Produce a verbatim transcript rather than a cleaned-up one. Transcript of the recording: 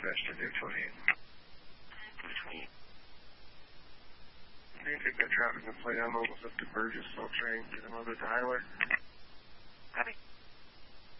best to do, twenty-eight. twenty-eight. You take that traffic and play down levels up to Burgess, Salt Train, get them over to the highway. Copy.